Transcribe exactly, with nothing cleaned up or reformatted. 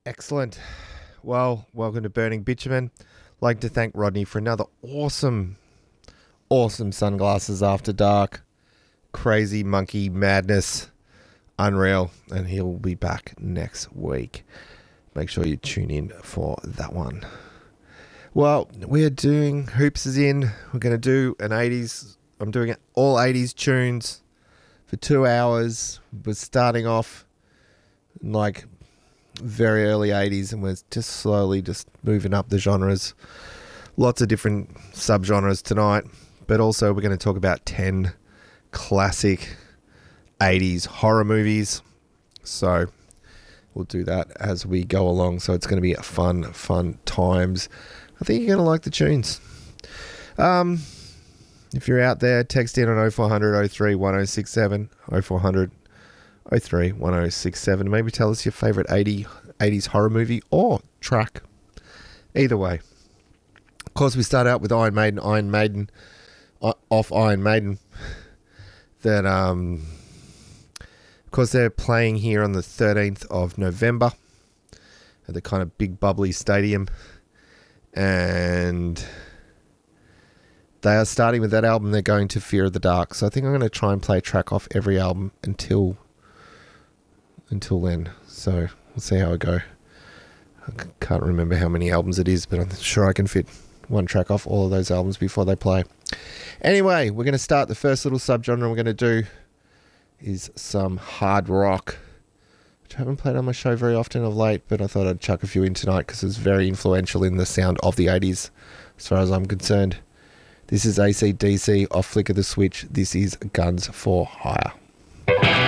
Excellent. Well, welcome to Burning Bitumen. Like to thank Rodney for another awesome, awesome sunglasses after dark. Crazy monkey madness. Unreal. And he'll be back next week. Make sure you tune in for that one. Well, we're doing Hoops is in. We're going to do an eighties. I'm doing all eighties tunes for two hours. We're starting off like very early eighties, and we're just slowly just moving up the genres. Lots of different subgenres tonight, but also we're going to talk about ten classic eighties horror movies. So we'll do that as we go along. So it's going to be a fun, fun times. I think you're going to like the tunes. Um, if you're out there, text in on oh four hundred oh three one oh six seven, oh four hundred oh three one oh six seven. Maybe tell us your favourite eighties horror movie or track. Either way. Of course, we start out with Iron Maiden. Iron Maiden, uh, off Iron Maiden. That, um, of course, they're playing here on the thirteenth of November at the kind of big bubbly stadium. And they are starting with that album. They're going to Fear of the Dark. So I think I'm going to try and play a track off every album until until then. So we'll see how I go. I can't remember how many albums it is, but I'm sure I can fit one track off all of those albums before they play. Anyway, we're going to start. The first little subgenre we're going to do is some hard rock, which I haven't played on my show very often of late, but I thought I'd chuck a few in tonight because it's very influential in the sound of the eighties as far as I'm concerned. This is A C D C off Flick of the Switch. This is Guns for Hire.